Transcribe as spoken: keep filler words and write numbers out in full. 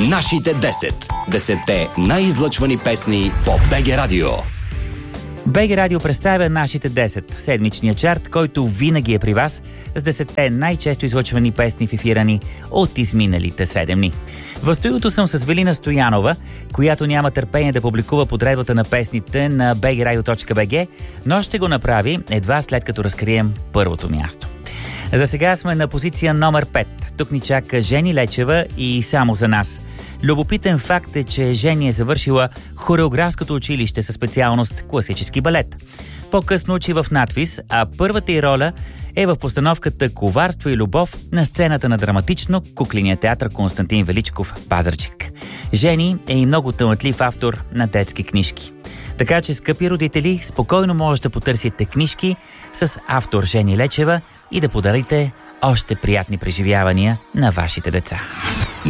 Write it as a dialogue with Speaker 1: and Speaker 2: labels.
Speaker 1: Нашите десет. Десетте най-излъчвани песни по БГ Радио.
Speaker 2: БГ Радио представя Нашите десет, седмичния чарт, който винаги е при вас с десетте най-често излъчвани песни в ефира ни от изминалите седем дни. В студиото съм с Велина Стоянова, която няма търпение да публикува подредбата на песните на би джи радио точка би джи, но ще го направи едва след като разкрием първото място. За сега сме на позиция номер пет. Тук ни чака Жени Лечева и Само за нас. Любопитен факт е, че Жени е завършила хореографското училище със специалност класически балет. По-късно учи в надвис, а първата й роля е в постановката "Коварство и любов" на сцената на драматично-кукления театър Константин Величков в Пазарджик. Жени е и много талантлив автор на детски книжки. Така че, скъпи родители, спокойно може да потърсите книжки с автор Жени Лечева и да подарите още приятни преживявания на вашите деца.